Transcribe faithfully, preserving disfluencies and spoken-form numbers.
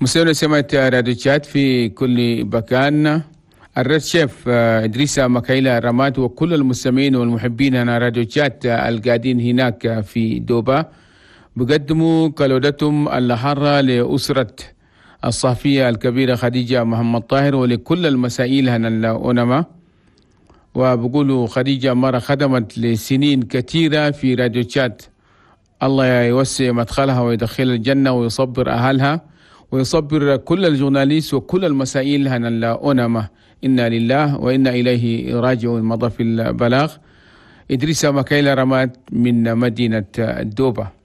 مستمعينا سمعت راديو تشات في كل مكان. الريد شيف إدريس مكايلا رمات وكل المستمعين والمحبين هنا راديو تشات القاعدين هناك في دوبا بقدموا كالودتهم الحارة لأسرة الصحفية الكبيرة خديجة محمد طاهر ولكل المسائل هنا الأونما. وبقولوا خديجة مرة خدمت لسنين كثيرة في راديو تشات، الله يوسع مدخلها ويدخل الجنة ويصبر أهلها ويصبر كل الجورناليست وكل المسائل هنا الأونما. إنا لله وإنا إليه راجعون. مضى في البلاغ إدريس مكايلا رمات من مدينة دوبا.